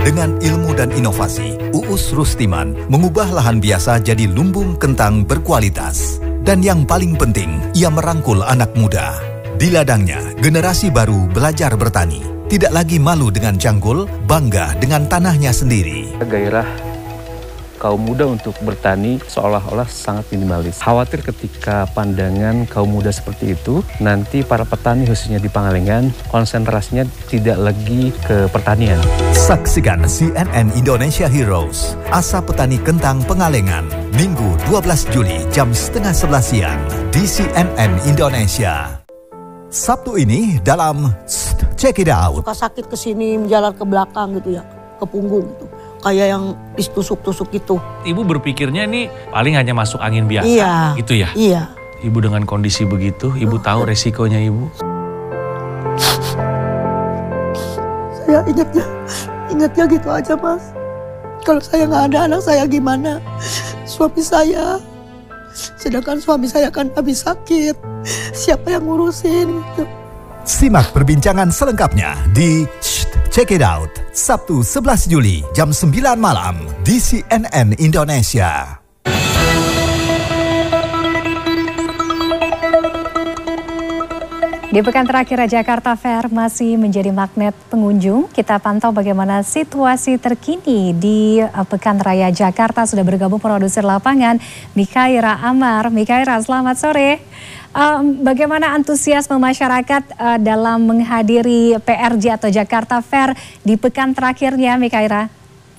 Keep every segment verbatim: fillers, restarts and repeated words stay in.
Dengan ilmu dan inovasi, Uus Rustiman mengubah lahan biasa jadi lumbung kentang berkualitas. Dan yang paling penting, ia merangkul anak muda. Di ladangnya, generasi baru belajar bertani. Tidak lagi malu dengan cangkul, bangga dengan tanahnya sendiri. Gairah kaum muda untuk bertani seolah-olah sangat minimalis. Khawatir ketika pandangan kaum muda seperti itu, nanti para petani khususnya di Pangalengan, konsentrasinya tidak lagi ke pertanian. Saksikan C N N Indonesia Heroes, Asa Petani Kentang Pangalengan, Minggu dua belas Juli jam setengah sebelas siang di C N N Indonesia. Sabtu ini dalam Check It Out. Suka sakit ke sini, menjalar ke belakang gitu ya, ke punggung gitu. Kayak yang ditusuk-tusuk gitu. Ibu berpikirnya ini paling hanya masuk angin biasa, iya, gitu ya? Iya. Ibu dengan kondisi begitu, ibu oh, tahu resikonya ibu? Saya ingatnya, ingatnya gitu aja mas. Kalau saya nggak ada anak saya gimana? Suami saya, sedangkan suami saya kan habis sakit. Siapa yang ngurusin? Gitu. Simak perbincangan selengkapnya di Check It Out, Sabtu sebelas Juli jam sembilan malam di C N N Indonesia. Di pekan terakhir Jakarta Fair masih menjadi magnet pengunjung. Kita pantau bagaimana situasi terkini di Pekan Raya Jakarta. Sudah bergabung produser lapangan Mikaira Amar. Mikaira, selamat sore. Um, bagaimana antusiasme masyarakat uh, dalam menghadiri P R J atau Jakarta Fair di pekan terakhirnya, Mikaira?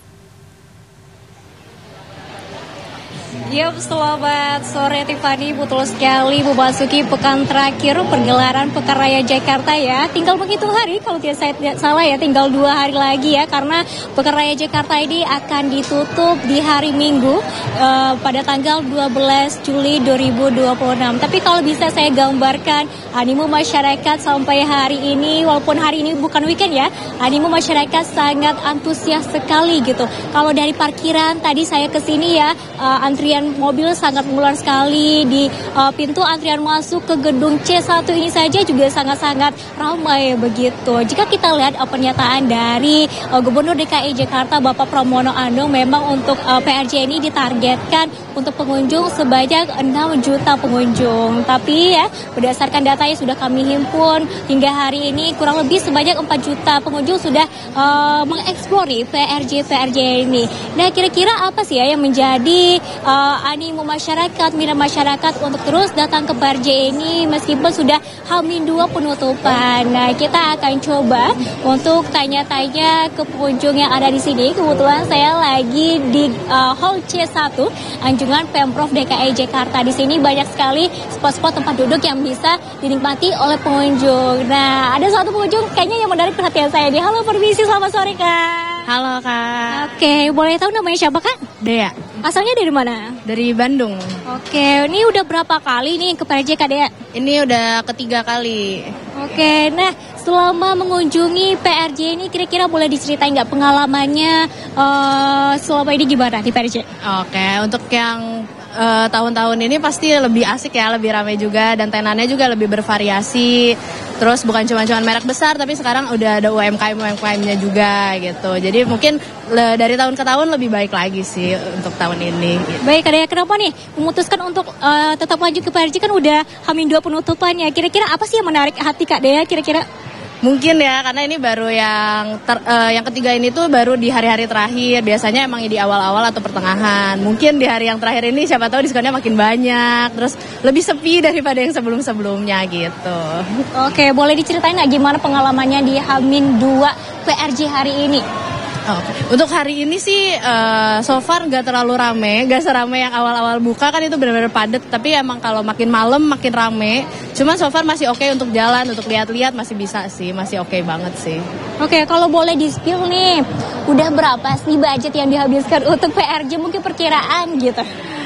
Yap, selamat sore Tiffany, betul sekali memasuki pekan terakhir pergelaran Pekan Raya Jakarta ya. Tinggal menghitung hari, kalau tidak saya tidak salah ya, tinggal dua hari lagi ya. Karena Pekan Raya Jakarta ini akan ditutup di hari Minggu uh, pada tanggal dua belas Juli dua ribu dua puluh enam. Tapi kalau bisa saya gambarkan animo masyarakat sampai hari ini, walaupun hari ini bukan weekend ya, animo masyarakat sangat antusias sekali gitu. Kalau dari parkiran tadi saya kesini ya, uh, antrian mobil sangat mengular sekali di uh, pintu antrian masuk ke gedung C satu ini saja juga sangat-sangat ramai begitu. Jika kita lihat uh, pernyataan dari uh, Gubernur D K I Jakarta Bapak Pramono Anung, memang untuk uh, P R J ini ditargetkan untuk pengunjung sebanyak enam juta pengunjung. Tapi ya berdasarkan data yang sudah kami himpun hingga hari ini kurang lebih sebanyak empat juta pengunjung sudah uh, mengeksplori P R J P R J ini. Nah, kira-kira apa sih ya yang menjadi uh, animo masyarakat, minat masyarakat untuk terus datang ke P R J ini meskipun sudah Hamin dua penutupan. Nah, kita akan coba untuk tanya-tanya ke pengunjung yang ada di sini. Kebetulan saya lagi di uh, Hall C satu Anjungan Pemprov D K I Jakarta. Di sini banyak sekali spot-spot tempat duduk yang bisa dinikmati oleh pengunjung. Nah, ada satu pengunjung kayaknya yang menarik perhatian saya nih. Halo, permisi, selamat sore Kak. Halo Kak. Oke, boleh tahu namanya siapa Kak? Dea. Asalnya dari mana? Dari Bandung. Oke, ini udah berapa kali nih ke P R J Kak Dea? Ini udah ketiga kali. Oke, nah selama mengunjungi P R J ini kira-kira boleh diceritain nggak pengalamannya uh, selama ini gimana di P R J? Oke, untuk yang uh, tahun-tahun ini pasti lebih asik ya, lebih ramai juga dan tenannya juga lebih bervariasi. Terus bukan cuma-cuma merek besar, tapi sekarang udah ada U M K M-U M K M-nya juga gitu. Jadi mungkin le, dari tahun ke tahun lebih baik lagi sih untuk tahun ini. Gitu. Baik, Kak, kenapa nih memutuskan untuk uh, tetap lanjut ke P R J, kan udah Hamin dua penutupannya. Kira-kira apa sih yang menarik hati Kak Dea kira-kira? Mungkin ya, karena ini baru yang ter, uh, yang ketiga ini tuh baru di hari-hari terakhir. Biasanya emang di awal-awal atau pertengahan. Mungkin di hari yang terakhir ini siapa tahu diskonnya makin banyak. Terus lebih sepi daripada yang sebelum-sebelumnya gitu. Oke, boleh diceritain nggak gimana pengalamannya di Hamin dua P R J hari ini? Oh, untuk hari ini sih uh, so far nggak terlalu rame, nggak serame yang awal-awal buka kan itu benar-benar padat. Tapi emang kalau makin malam makin rame. Cuman so far masih oke okay untuk jalan, untuk lihat-lihat masih bisa sih, masih oke okay banget sih. Oke, kalau boleh di-spill nih, udah berapa sih budget yang dihabiskan untuk P R J, mungkin perkiraan gitu?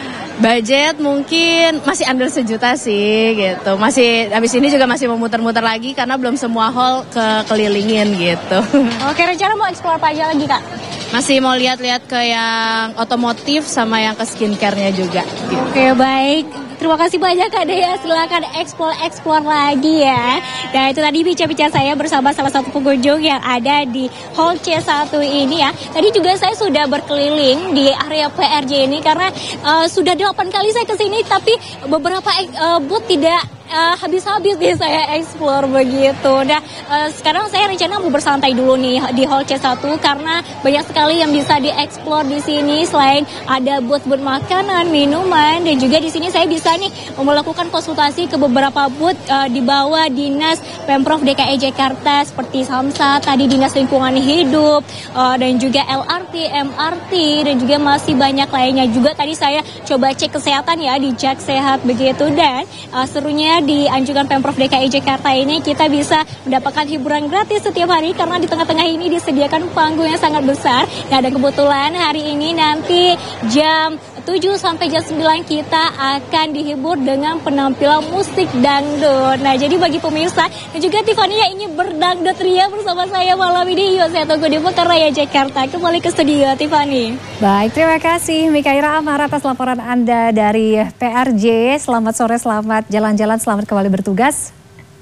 Budget mungkin masih under sejuta sih gitu. Masih habis ini juga masih mau muter-muter lagi karena belum semua hall kekelilingin gitu. Oke, rencana mau explore apa aja lagi Kak? Masih mau lihat-lihat ke yang otomotif sama yang ke skincare-nya juga. Gitu. Oke, baik. terima kasih banyak Kak Dea. Silakan eksplor-eksplor lagi ya. Dan itu tadi bicara-bicara saya bersama salah satu pengunjung yang ada di Hall C satu ini ya. Tadi juga saya sudah berkeliling di area P R J ini karena uh, sudah delapan kali saya kesini, tapi beberapa uh, booth tidak Uh, habis-habis nih saya explore begitu. Nah, uh, sekarang saya rencana mau bersantai dulu nih di Hall C satu karena banyak sekali yang bisa dieksplor di sini. Selain ada booth-booth makanan, minuman, dan juga di sini saya bisa nih melakukan konsultasi ke beberapa booth uh, di bawah Dinas Pemprov D K I Jakarta seperti Samsat, tadi Dinas Lingkungan Hidup, uh, dan juga L R T, M R T, dan juga masih banyak lainnya. Juga tadi saya coba cek kesehatan ya di Jak Sehat begitu. Dan uh, serunya di anjungan Pemprov D K I Jakarta ini kita bisa mendapatkan hiburan gratis setiap hari karena di tengah-tengah ini disediakan panggung yang sangat besar. Nah, dan kebetulan hari ini nanti jam tujuh sampai jam sembilan kita akan dihibur dengan penampilan musik dangdut. Nah, jadi bagi pemirsa dan juga Tiffany yang ingin berdangdut ria bersama saya malam ini, yuk saya tunggu di Pekaraya Jakarta. Kembali ke studio Tiffany. Baik, terima kasih Mikaira Amar atas laporan Anda dari P R J. Selamat sore, selamat jalan-jalan, selamat kembali bertugas.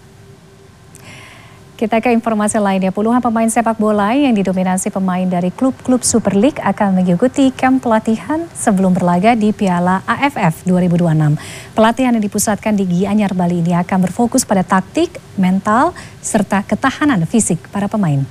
Kita ke informasi lainnya, puluhan pemain sepak bola yang didominasi pemain dari klub-klub Super League akan mengikuti kamp pelatihan sebelum berlaga di Piala A F F dua ribu dua puluh enam. Pelatihan yang dipusatkan di Gianyar, Bali ini akan berfokus pada taktik, mental, serta ketahanan fisik para pemain.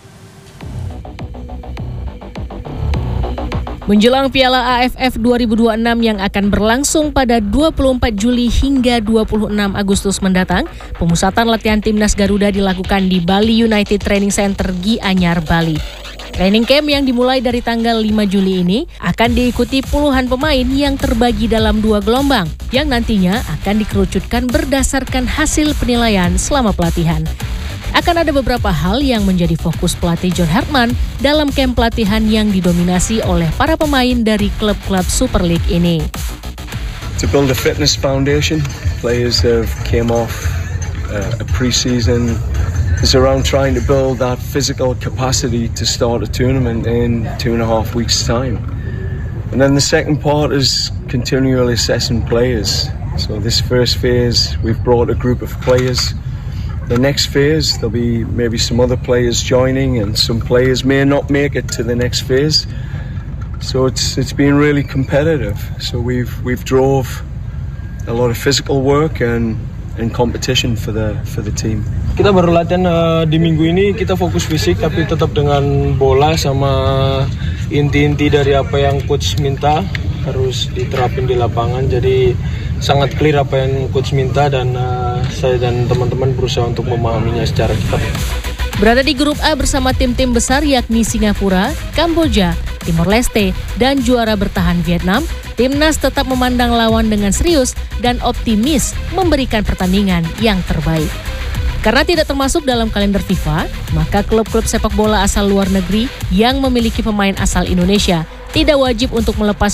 Menjelang Piala A F F dua ribu dua puluh enam yang akan berlangsung pada dua puluh empat Juli hingga dua puluh enam Agustus mendatang, pemusatan latihan Timnas Garuda dilakukan di Bali United Training Center Gianyar, Bali. Training camp yang dimulai dari tanggal lima Juli ini akan diikuti puluhan pemain yang terbagi dalam dua gelombang, yang nantinya akan dikerucutkan berdasarkan hasil penilaian selama pelatihan. Akan ada beberapa hal yang menjadi fokus pelatih John Hartman dalam camp pelatihan yang didominasi oleh para pemain dari klub-klub Super League ini. To build a fitness foundation, players have came off uh, a pre-season. It's around trying to build that physical capacity to start a tournament in two and a half weeks' time. And then the second part is continually assessing players. So this first phase, we've brought a group of players. The next phase, there'll be maybe some other players joining, and some players may not make it to the next phase. So it's it's been really competitive. So we've we've drove a lot of physical work and and competition for the for the team. Kita baru latihan uh, di minggu ini, kita fokus fisik tapi tetap dengan bola sama inti-inti dari apa yang coach minta harus diterapin di lapangan. Jadi sangat clear apa yang coach minta dan uh, saya dan teman-teman berusaha untuk memahaminya secara cepat. Berada di grup A bersama tim-tim besar yakni Singapura, Kamboja, Timor Leste, dan juara bertahan Vietnam, Timnas tetap memandang lawan dengan serius dan optimis memberikan pertandingan yang terbaik. Karena tidak termasuk dalam kalender FIFA, maka klub-klub sepak bola asal luar negeri yang memiliki pemain asal Indonesia tidak wajib untuk melepas